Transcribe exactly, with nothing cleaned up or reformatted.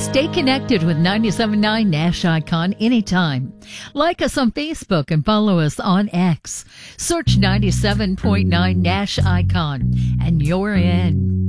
Stay connected with ninety-seven point nine Nash Icon anytime. Like us on Facebook and follow us on X. Search ninety-seven point nine Nash Icon and you're in.